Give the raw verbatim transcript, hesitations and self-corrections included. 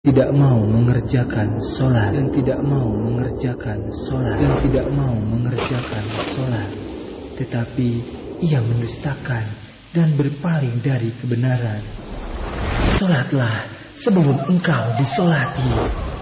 tidak mau mengerjakan sholat dan tidak mau mengerjakan sholat dan tidak mau mengerjakan sholat, tetapi ia mendustakan dan berpaling dari kebenaran. Sholatlah sebelum engkau disolati.